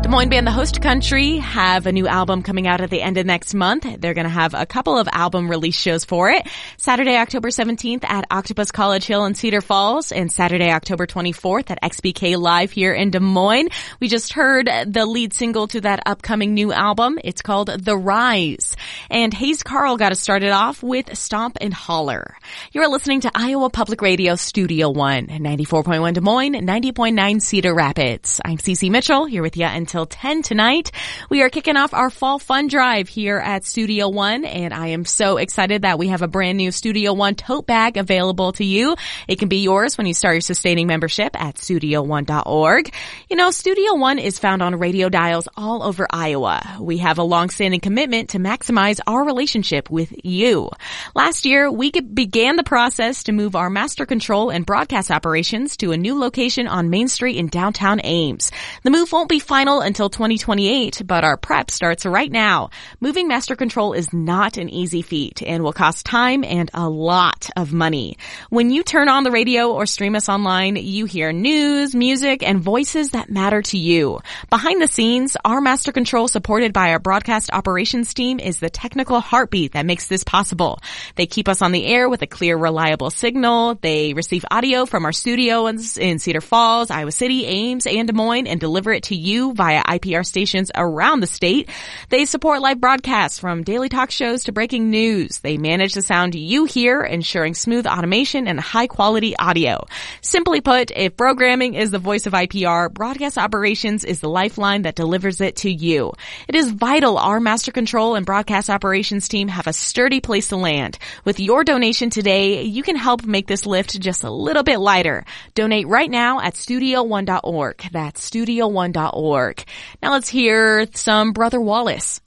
Des Moines band The Host Country have a new album coming out at the end of next month. They're going to have a couple of album release shows for it. Saturday, October 17th at Octopus College Hill in Cedar Falls, and Saturday, October 24th at XBK Live here in Des Moines. We just heard the lead single to that upcoming new album. It's called The Rise. And Hayes Carl got us started off with Stomp and Holler. You're listening to Iowa Public Radio Studio One, 94.1 Des Moines, 90.9 Cedar Rapids. I'm Cece Mitchell here with you until 10 tonight. We are kicking off our fall fun drive here at Studio One, and I am so excited that we have a brand new Studio One tote bag available to you. It can be yours when you start your sustaining membership at studio1.org. You know, Studio One is found on radio dials all over Iowa. We have a long-standing commitment to maximize our relationship with you. Last year, we began the process to move our master control and broadcast operations to a new location on Main Street in downtown Ames. The move won't be final until 2028, but our prep starts right now. Moving master control is not an easy feat and will cost time and a lot of money. When you turn on the radio or stream us online, you hear news, music, and voices that matter to you. Behind the scenes, our master control, supported by our broadcast operations team, is the technical heartbeat that makes this possible. They keep us on the air with a clear, reliable signal. They receive audio from our studios in Cedar Falls, Iowa City, Ames, and Des Moines and deliver it to you via IPR stations around the state. They support live broadcasts from daily talk shows to breaking news. They manage the sound you hear, ensuring smooth automation and high quality audio. Simply put, if programming is the voice of IPR, broadcast operations is the lifeline that delivers it to you. It is vital our master control and broadcast operations team have a sturdy place to land. With your donation today, you can help make this lift just a little bit lighter. Donate right now at studio1.org. That's studio1.org. Now let's hear some Brother Wallace.